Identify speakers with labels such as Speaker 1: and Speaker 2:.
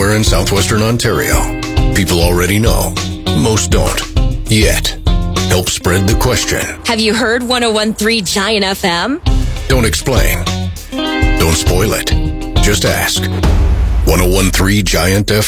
Speaker 1: anywhere in southwestern Ontario. People already know. Most don't. Yet. Help spread the question.
Speaker 2: Have you heard 101.3 Giant FM?
Speaker 1: Don't explain. Don't spoil it. Just ask. 101.3 Giant FM.